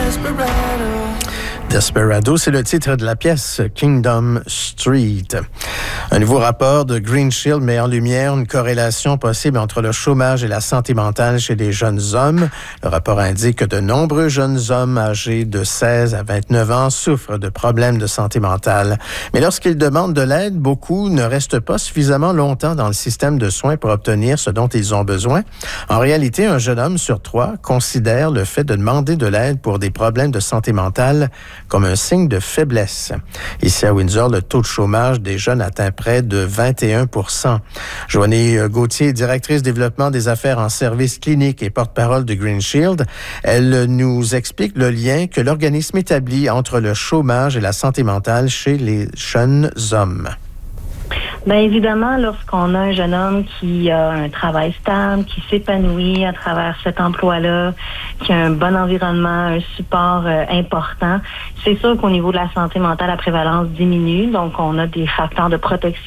Desperado, c'est le titre de la pièce Kingdom Street. Un nouveau rapport de Green Shield met en lumière une corrélation possible entre le chômage et la santé mentale chez les jeunes hommes. Le rapport indique que de nombreux jeunes hommes âgés de 16 à 29 ans souffrent de problèmes de santé mentale. Mais lorsqu'ils demandent de l'aide, beaucoup ne restent pas suffisamment longtemps dans le système de soins pour obtenir ce dont ils ont besoin. En réalité, un jeune homme sur 3 considère le fait de demander de l'aide pour des problèmes de santé mentale comme un signe de faiblesse. Ici à Windsor, le taux de chômage des jeunes atteint près de 21%. Joanie Gauthier, directrice développement des affaires en services cliniques et porte-parole de Green Shield, elle nous explique le lien que l'organisme établit entre le chômage et la santé mentale chez les jeunes hommes. Bien évidemment, lorsqu'on a un jeune homme qui a un travail stable, qui s'épanouit à travers cet emploi-là, qui a un bon environnement, un support important, c'est sûr qu'au niveau de la santé mentale, la prévalence diminue. Donc, on a des facteurs de protection